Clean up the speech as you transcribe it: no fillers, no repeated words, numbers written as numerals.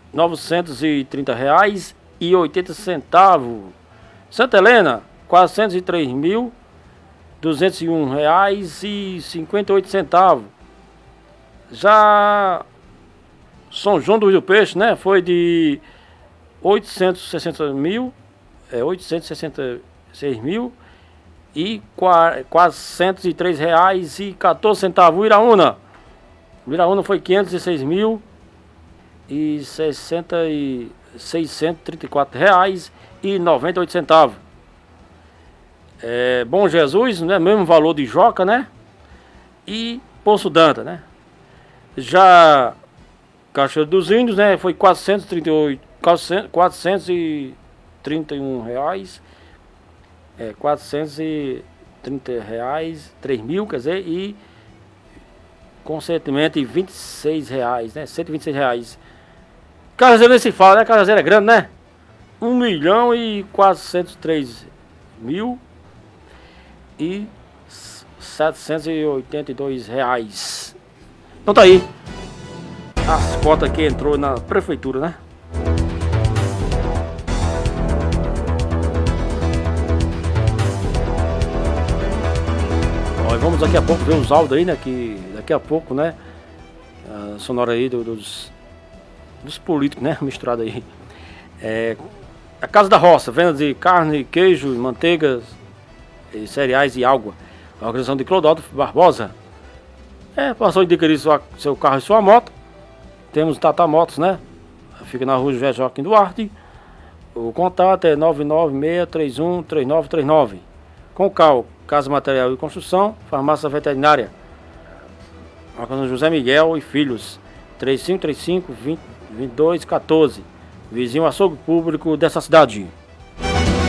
R$ 930,80. Santa Helena, R$ 403.201,58. Já São João do Rio Peixe, né? Foi de 866.403,14. Iraúna foi R$ 500.634,98. Bom Jesus, né? Mesmo valor de Joca, né? E Poço Danta, né? Já Cachoeiro dos Índios, né? Foi R$ 431. R$ 430, 3.000, quer dizer, e consequentemente R$ 26, né? R$ 126. Cajazeiro nem se fala, né? Cajazeiro é grande, né? R$ 1.403.782. Então tá aí as cotas que entrou na prefeitura, né? Ó, vamos daqui a pouco ver os áudios aí, né? Que daqui a pouco, né? A sonora aí dos políticos, né? Misturado aí. A Casa da Roça, venda de carne, queijo, manteigas, cereais e água. A organização de Clodoaldo Barbosa. Passou a adquirir seu carro e sua moto. Temos Tata Motos, né? Fica na rua José Joaquim Duarte. O contato é 996313939. Concal, Casa Material e Construção, Farmácia Veterinária. Organização José Miguel e Filhos. 3535-2214. Vizinho açougue público dessa cidade.